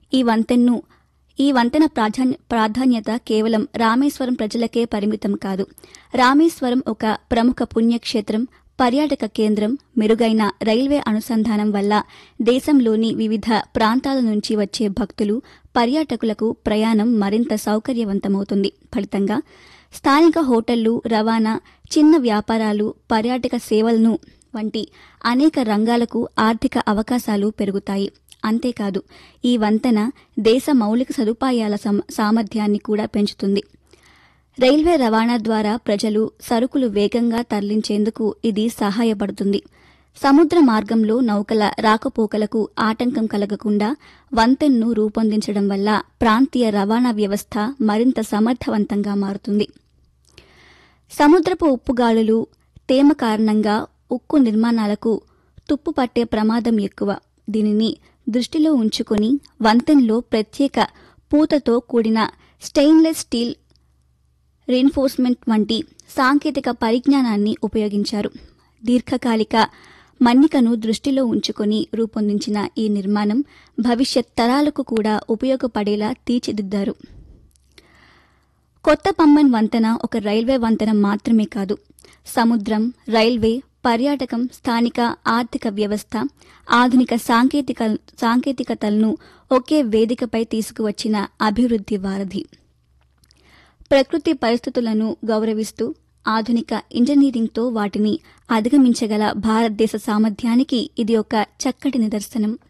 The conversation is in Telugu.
ఈ వంతెన ప్రాధాన్యత కేవలం రామేశ్వరం ప్రజలకే పరిమితం కాదు. రామేశ్వరం ఒక ప్రముఖ పుణ్యక్షేత్రం, పర్యాటక కేంద్రం. మెరుగైన రైల్వే అనుసంధానం వల్ల దేశంలోని వివిధ ప్రాంతాల నుంచి వచ్చే భక్తులు, పర్యాటకులకు ప్రయాణం మరింత సౌకర్యవంతమవుతుంది. ఫలితంగా స్థానిక హోటళ్లు, రవాణా, చిన్న వ్యాపారాలు, పర్యాటక సేవలను వంటి అనేక రంగాలకు ఆర్థిక అవకాశాలు పెరుగుతాయి. అంతేకాదు, ఈ వంతెన దేశ మౌలిక సదుపాయాల సామర్థ్యాన్ని కూడా పెంచుతుంది. రైల్వే రవాణా ద్వారా ప్రజలు, సరుకులు వేగంగా తరలించేందుకు ఇది సహాయపడుతుంది. సముద్ర మార్గంలో నౌకల రాకపోకలకు ఆటంకం కలగకుండా వంతెనను రూపొందించడం వల్ల ప్రాంతీయ రవాణా వ్యవస్థ మరింత సమర్థవంతంగా మారుతుంది. సముద్రపు ఉప్పుగాలులు, తేమ కారణంగా ఉక్కు నిర్మాణాలకు తుప్పు పట్టే ప్రమాదం ఎక్కువ. దీనిని దృష్టిలో ఉంచుకుని వంతెనలో ప్రత్యేక పూతతో కూడిన స్టెయిన్లెస్ స్టీల్ రీన్ఫోర్స్మెంట్ వంటి సాంకేతిక పరిజ్ఞానాన్ని ఉపయోగించారు. దీర్ఘకాలిక మన్నికను దృష్టిలో ఉంచుకుని రూపొందించిన ఈ నిర్మాణం భవిష్యత్ తరాలకు కూడా ఉపయోగపడేలా తీర్చిదిద్దారు. కొత్త పంబన్ వంతెన ఒక రైల్వే వంతెన మాత్రమే కాదు, సముద్రం, రైల్వే, పర్యాటకం, స్థానిక ఆర్థిక వ్యవస్థ, ఆధునిక సాంకేతికతలను ఒకే వేదికపై తీసుకువచ్చిన అభివృద్ధి వారధి. ప్రకృతి పరిస్థితులను గౌరవిస్తూ ఆధునిక ఇంజనీరింగ్తో వాటిని అధిగమించగల భారతదేశ సామర్థ్యానికి ఇది ఒక చక్కటి నిదర్శనం.